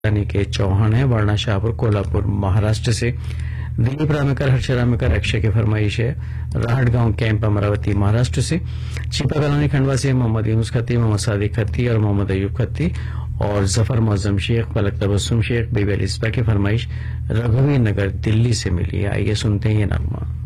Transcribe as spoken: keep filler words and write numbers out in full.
यानी के चौहान है। वारणा शाहपुर कोल्हापुर महाराष्ट्र से दिलीप रामेकर, हर्ष रामेकर, अक्षय की फरमाइश है। राहट गांव कैंप अमरावती महाराष्ट्र से छिपा कॉलोनी खंडवा से मोहम्मद यूनुस खत्ती, मोहम्मद सादिक खत्ती और मोहम्मद अयूब खत्ती और जफर मौजम शेख, पलक तबस्सुम शेख, बेबी अलिस्बा की फरमाइश रघुवीर नगर दिल्ली से मिली है। आइए सुनते हैं ये नगमा।